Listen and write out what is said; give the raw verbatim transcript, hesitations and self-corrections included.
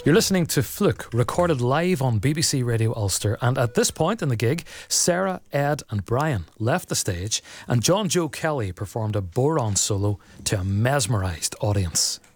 You're listening to Fluke, recorded live on B B C Radio Ulster, and at this point in the gig, Sarah, Ed and Brian left the stage and John Joe Kelly performed a boron solo to a mesmerised audience.